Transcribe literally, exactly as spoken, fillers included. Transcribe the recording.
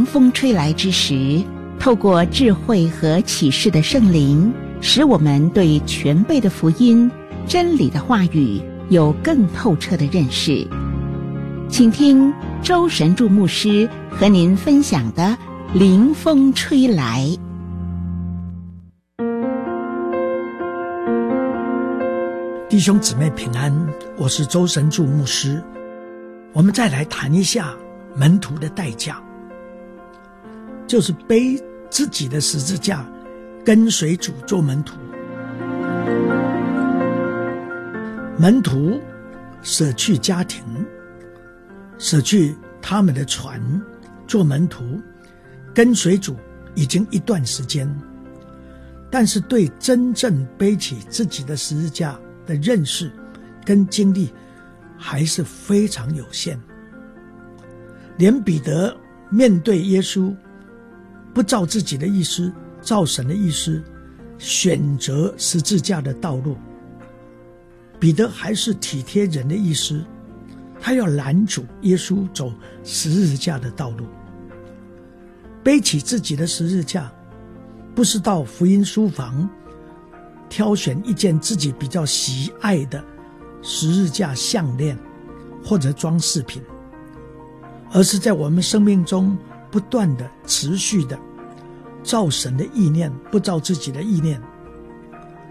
凉风吹来之时，透过智慧和启示的圣灵，使我们对全备的福音、真理的话语有更透彻的认识。请听周神助牧师和您分享的灵风吹来。 弟兄姊妹平安，我是周神助牧师。我们再来谈一下门徒的代价，就是背自己的十字架跟随主做门徒。门徒舍去家庭，舍去他们的船，做门徒跟随主已经一段时间，但是对真正背起自己的十字架的认识跟经历还是非常有限。连彼得面对耶稣，不照自己的意思，照神的意思，选择十字架的道路。彼得还是体贴人的意思，他要拦阻耶稣走十字架的道路。背起自己的十字架，不是到福音书房挑选一件自己比较喜爱的十字架项链或者装饰品，而是在我们生命中不断的持续的照神的意念，不照自己的意念